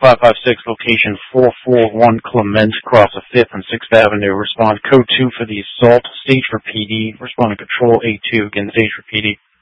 556, location 441 Clements, across the 5th and 6th Avenue. Respond code 2 for the assault. Stage for PD. Responding control A2. Again, stage for PD.